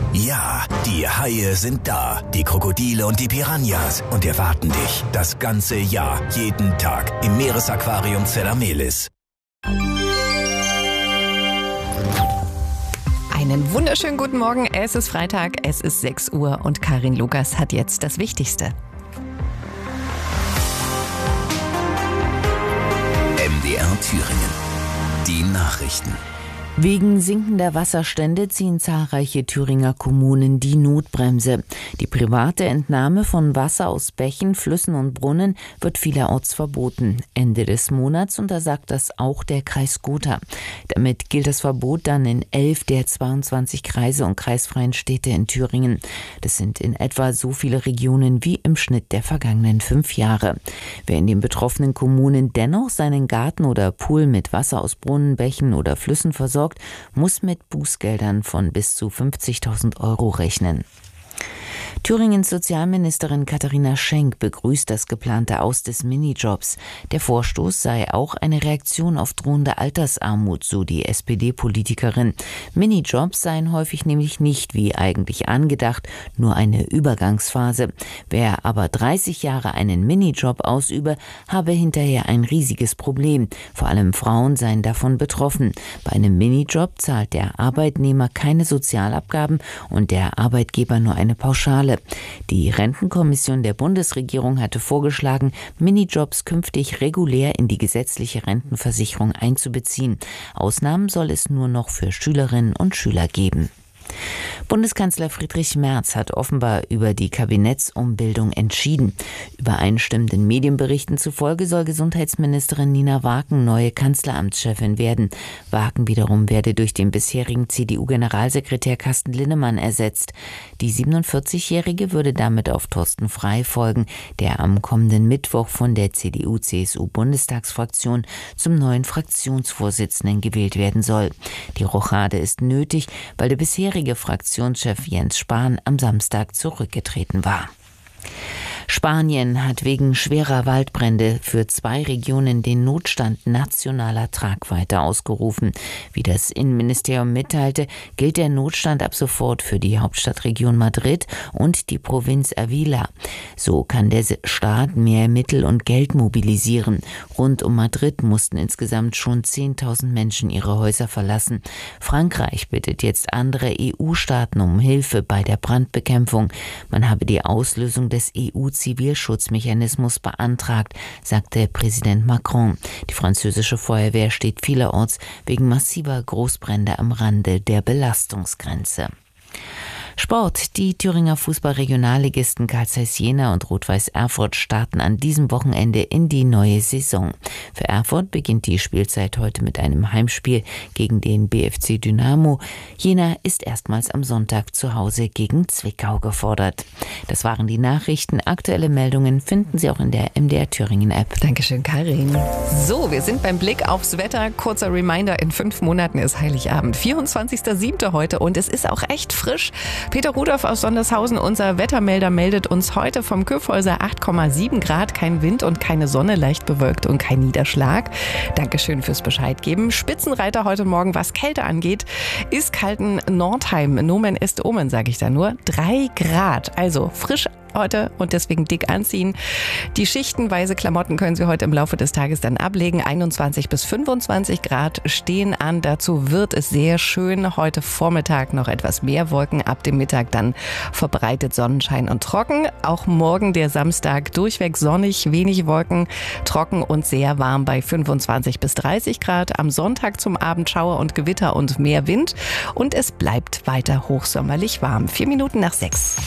Ja, die Haie sind da, die Krokodile und die Piranhas und erwarten dich das ganze Jahr, jeden Tag im Meeresaquarium Zellamelis. Einen wunderschönen guten Morgen, es ist Freitag, es ist 6 Uhr und Karin Lukas hat jetzt das Wichtigste. MDR Thüringen. Die Nachrichten. Wegen sinkender Wasserstände ziehen zahlreiche Thüringer Kommunen die Notbremse. Die private Entnahme von Wasser aus Bächen, Flüssen und Brunnen wird vielerorts verboten. Ende des Monats untersagt das auch der Kreis Gotha. Damit gilt das Verbot dann in 11 der 22 Kreise und kreisfreien Städte in Thüringen. Das sind in etwa so viele Regionen wie im Schnitt der vergangenen 5 Jahre. Wer in den betroffenen Kommunen dennoch seinen Garten oder Pool mit Wasser aus Brunnen, Bächen oder Flüssen versorgt, muss mit Bußgeldern von bis zu 50.000 € rechnen. Thüringens Sozialministerin Katharina Schenk begrüßt das geplante Aus des Minijobs. Der Vorstoß sei auch eine Reaktion auf drohende Altersarmut, so die SPD-Politikerin. Minijobs seien häufig nämlich nicht, wie eigentlich angedacht, nur eine Übergangsphase. Wer aber 30 Jahre einen Minijob ausübe, habe hinterher ein riesiges Problem. Vor allem Frauen seien davon betroffen. Bei einem Minijob zahlt der Arbeitnehmer keine Sozialabgaben und der Arbeitgeber nur eine Pauschale. Die Rentenkommission der Bundesregierung hatte vorgeschlagen, Minijobs künftig regulär in die gesetzliche Rentenversicherung einzubeziehen. Ausnahmen soll es nur noch für Schülerinnen und Schüler geben. Bundeskanzler Friedrich Merz hat offenbar über die Kabinettsumbildung entschieden. Übereinstimmenden Medienberichten zufolge soll Gesundheitsministerin Nina Waken neue Kanzleramtschefin werden. Waken wiederum werde durch den bisherigen CDU-Generalsekretär Carsten Linnemann ersetzt. Die 47-Jährige würde damit auf Thorsten Frey folgen, der am kommenden Mittwoch von der CDU-CSU-Bundestagsfraktion zum neuen Fraktionsvorsitzenden gewählt werden soll. Die Rochade ist nötig, weil der bisherige Fraktionschef Jens Spahn am Samstag zurückgetreten war. Spanien hat wegen schwerer Waldbrände für 2 Regionen den Notstand nationaler Tragweite ausgerufen. Wie das Innenministerium mitteilte, gilt der Notstand ab sofort für die Hauptstadtregion Madrid und die Provinz Ávila. So kann der Staat mehr Mittel und Geld mobilisieren. Rund um Madrid mussten insgesamt schon 10.000 Menschen ihre Häuser verlassen. Frankreich bittet jetzt andere EU-Staaten um Hilfe bei der Brandbekämpfung. Man habe die Auslösung des EU-Zivilschutzmechanismus beantragt, sagte Präsident Macron. Die französische Feuerwehr steht vielerorts wegen massiver Großbrände am Rande der Belastungsgrenze. Sport. Die Thüringer Fußball-Regionalligisten Carl Zeiss Jena und Rot-Weiß Erfurt starten an diesem Wochenende in die neue Saison. Für Erfurt beginnt die Spielzeit heute mit einem Heimspiel gegen den BFC Dynamo. Jena ist erstmals am Sonntag zu Hause gegen Zwickau gefordert. Das waren die Nachrichten. Aktuelle Meldungen finden Sie auch in der MDR Thüringen App. Dankeschön, Karin. So, wir sind beim Blick aufs Wetter. Kurzer Reminder, in 5 Monaten ist Heiligabend. 24.07. heute und es ist auch echt frisch. Peter Rudolph aus Sondershausen, unser Wettermelder, meldet uns heute vom Kyffhäuser 8,7 Grad, kein Wind und keine Sonne, leicht bewölkt und kein Niederschlag. Dankeschön fürs Bescheid geben. Spitzenreiter heute Morgen, was Kälte angeht, ist kalten Nordheim. Nomen est omen, sage ich da nur. 3 Grad, also frisch heute und deswegen dick anziehen. Die schichtenweise Klamotten können Sie heute im Laufe des Tages dann ablegen. 21 bis 25 Grad stehen an. Dazu wird es sehr schön. Heute Vormittag noch etwas mehr Wolken. Ab dem Mittag dann verbreitet Sonnenschein und trocken. Auch morgen, der Samstag, durchweg sonnig, wenig Wolken, trocken und sehr warm bei 25 bis 30 Grad. Am Sonntag zum Abend Schauer und Gewitter und mehr Wind. Und es bleibt weiter hochsommerlich warm. 4 Minuten nach 6.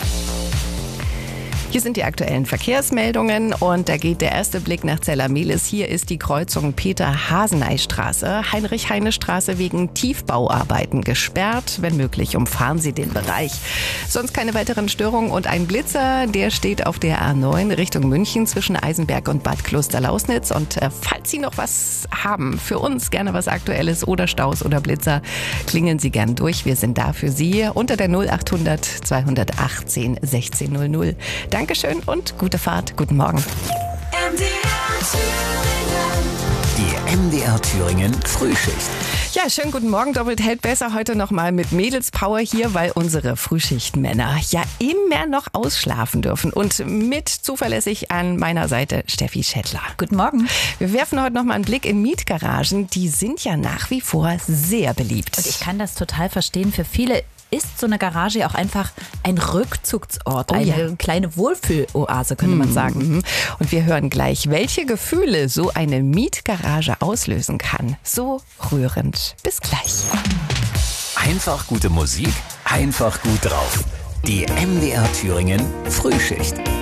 Hier sind die aktuellen Verkehrsmeldungen und da geht der erste Blick nach Zellamelis. Hier ist die Kreuzung Peter-Haseney-Straße, Heinrich-Heine-Straße wegen Tiefbauarbeiten gesperrt. Wenn möglich, umfahren Sie den Bereich. Sonst keine weiteren Störungen und ein Blitzer, der steht auf der A9 Richtung München zwischen Eisenberg und Bad Klosterlausnitz. Und falls Sie noch was haben für uns, gerne was Aktuelles oder Staus oder Blitzer, klingeln Sie gern durch. Wir sind da für Sie unter der 0800 218 1600. Dankeschön und gute Fahrt. Guten Morgen. Die MDR Thüringen Frühschicht. Ja, schönen guten Morgen. Doppelt hält besser heute nochmal mit Mädelspower hier, weil unsere Frühschichtmänner ja immer noch ausschlafen dürfen. Und mit zuverlässig an meiner Seite Steffi Schettler. Guten Morgen. Wir werfen heute nochmal einen Blick in Mietgaragen. Die sind ja nach wie vor sehr beliebt. Und ich kann das total verstehen. Für viele ist so eine Garage auch einfach ein Rückzugsort, eine kleine Wohlfühloase, könnte man sagen. Und wir hören gleich, welche Gefühle so eine Mietgarage auslösen kann. So rührend. Bis gleich. Einfach gute Musik, einfach gut drauf. Die MDR Thüringen Frühschicht.